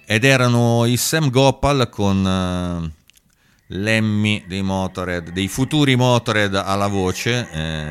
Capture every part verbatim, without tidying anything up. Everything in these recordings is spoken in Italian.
ed erano i Sam Gopal con uh, Lemmy dei Motorhead, dei futuri Motorhead alla voce.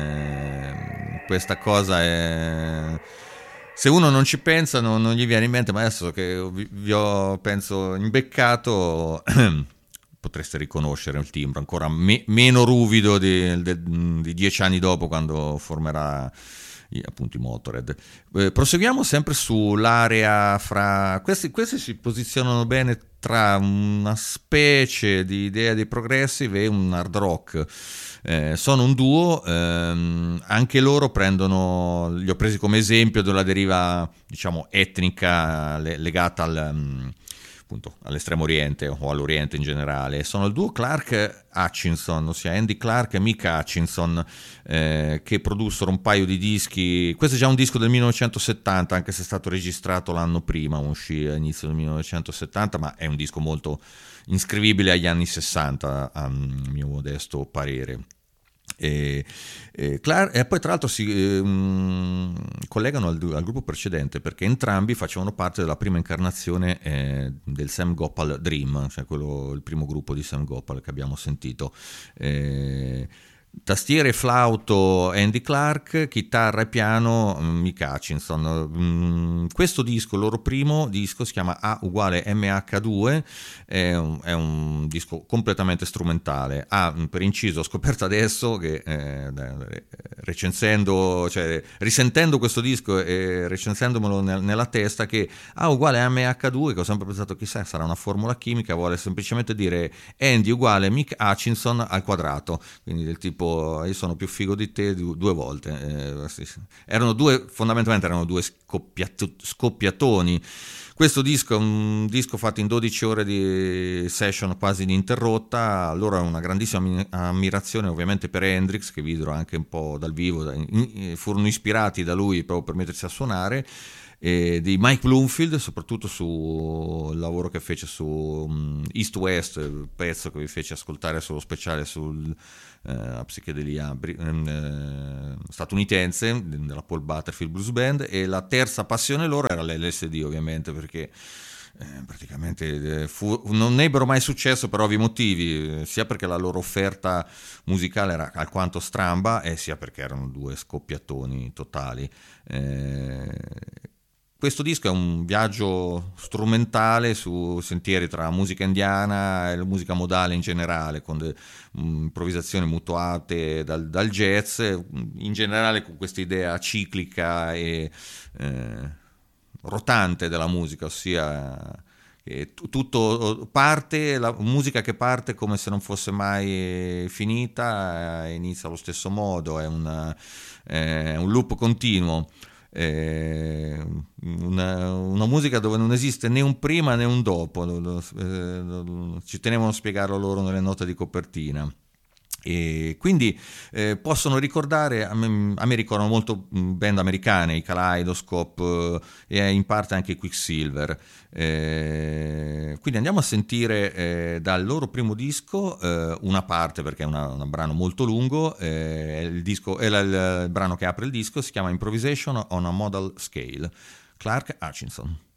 Eh, questa cosa è, se uno non ci pensa non, non gli viene in mente, ma adesso che vi, vi ho penso imbeccato potreste riconoscere il timbro ancora me, meno ruvido di, di, di dieci anni dopo, quando formerà appunto i Motorhead. Eh, proseguiamo sempre sull'area fra questi, questi si posizionano bene tra una specie di idea di progressive e un hard rock. Eh, sono un duo, ehm, anche loro prendono, li ho presi come esempio della deriva, diciamo, etnica le, legata al um, appunto all'estremo oriente o all'oriente in generale. Sono il duo Clark Hutchinson, ossia Andy Clark e Mick Hutchinson, eh, che produssero un paio di dischi. Questo è già un disco del millenovecentosettanta, anche se è stato registrato l'anno prima, uscì all'inizio del millenovecentosettanta, ma è un disco molto iscrivibile agli anni sessanta, a mio modesto parere. E, e, Clark, e poi tra l'altro si eh, um, collegano al, al gruppo precedente, perché entrambi facevano parte della prima incarnazione eh, del Sam Gopal Dream, cioè quello, il primo gruppo di Sam Gopal che abbiamo sentito. eh, Tastiere e flauto Andy Clark, chitarra e piano Mick Hutchinson. Questo disco, il loro primo disco, si chiama A uguale M H due, è un, è un disco completamente strumentale. Ah, per inciso, ho scoperto adesso che eh, recensendo, cioè risentendo questo disco e recensendomelo nel, nella testa, che A uguale M H due, che ho sempre pensato chissà sarà una formula chimica, vuole semplicemente dire Andy uguale Mick Hutchinson al quadrato, quindi del tipo io sono più figo di te due volte. Eh, sì, sì. Erano due, fondamentalmente erano due scoppiat- scoppiatoni. Questo disco è un disco fatto in dodici ore di session quasi ininterrotta. Loro hanno una grandissima ammirazione ovviamente per Hendrix, che videro anche un po' dal vivo, furono ispirati da lui proprio per mettersi a suonare. E di Mike Bloomfield, soprattutto sul lavoro che fece su um, East West, il pezzo che vi fece ascoltare sullo speciale sul uh, psichedelia uh, statunitense della Paul Butterfield Blues Band. E la terza passione loro era l'L S D, ovviamente, perché eh, praticamente eh, fu, non ebbero mai successo per ovvi motivi, eh, sia perché la loro offerta musicale era alquanto stramba, e sia perché erano due scoppiatoni totali. eh, Questo disco è un viaggio strumentale su sentieri tra musica indiana e musica modale in generale, con de, um, improvvisazioni mutuate dal, dal jazz, in generale con questa idea ciclica e eh, rotante della musica, ossia che t- tutto parte, la musica che parte come se non fosse mai finita, eh, inizia allo stesso modo, è una, eh, un loop continuo. Eh, una, una musica dove non esiste né un prima né un dopo, lo, lo, eh, lo, ci tenevano a spiegarlo loro nelle note di copertina. E quindi eh, possono ricordare, a me, a me ricordano molto band americane, i Kaleidoscope eh, e in parte anche i Quicksilver. Eh, quindi andiamo a sentire eh, dal loro primo disco eh, una parte, perché è una, un brano molto lungo. Eh, il, disco, è la, il, il brano che apre il disco si chiama Improvisation on a Modal Scale, Clark Hutchinson.